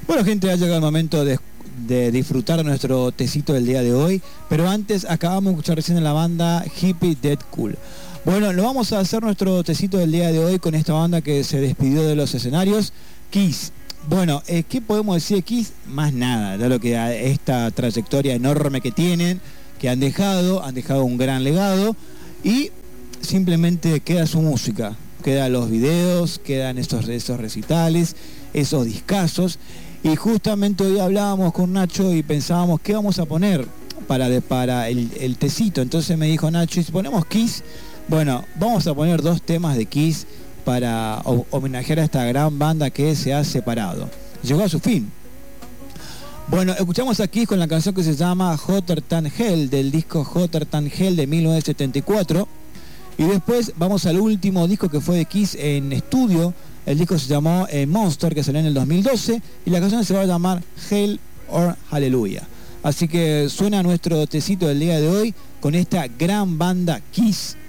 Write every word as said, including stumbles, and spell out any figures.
Bueno, gente, ha llegado el momento de, de disfrutar nuestro tecito del día de hoy, pero antes acabamos de escuchar recién en la banda Hippie Dead Cool. Bueno, lo vamos a hacer nuestro tecito del día de hoy con esta banda que se despidió de los escenarios, Kiss. Bueno, eh, ¿qué podemos decir de Kiss? Más nada, de lo que a esta trayectoria enorme que tienen, que han dejado, han dejado un gran legado y simplemente queda su música, quedan los videos, quedan esos, esos recitales, esos discazos. Y justamente hoy hablábamos con Nacho y pensábamos qué vamos a poner para, de, para el, el tecito. Entonces me dijo Nacho, ¿y si ponemos Kiss? Bueno, vamos a poner dos temas de Kiss para homenajear a esta gran banda que se ha separado. Llegó a su fin. Bueno, escuchamos a Kiss con la canción que se llama Hotter Than Hell, del disco Hotter Than Hell de mil novecientos setenta y cuatro. Y después vamos al último disco que fue de Kiss en estudio. El disco se llamó eh, Monster, que salió en el dos mil doce, y la canción se va a llamar Hell or Hallelujah. Así que suena nuestro tecito del día de hoy con esta gran banda Kiss.